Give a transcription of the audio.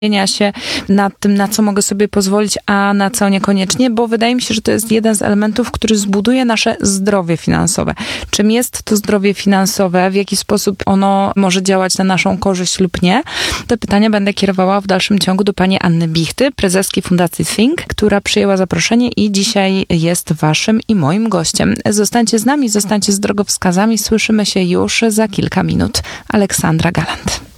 się nad tym, na co mogę sobie pozwolić, a na co niekoniecznie, bo wydaje mi się, że to jest jeden z elementów, który zbuduje nasze zdrowie finansowe. Czym jest to zdrowie finansowe, w jaki sposób ono może działać na naszą korzyść lub nie? Te pytania będę kierowała w dalszym ciągu do pani Anny Bichty, prezeski Fundacji Think, która przyjęła zaproszenie i dzisiaj jest waszym i moim gościem. Zostańcie z nami, zostańcie z drogowskazami. Słyszymy się już za kilka minut. Aleksandra Galant.